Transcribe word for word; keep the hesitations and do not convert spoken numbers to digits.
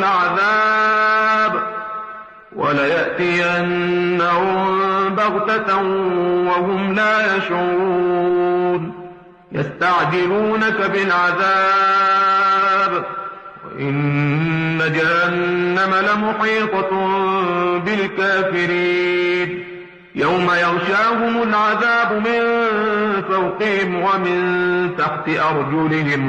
العذاب وليأتينهم بغتة وهم لا يشعرون يستعجلونك بالعذاب وإن جهنم لمحيطة بالكافرين يوم يغشاهم العذاب من فوقهم ومن تحت أرجلهم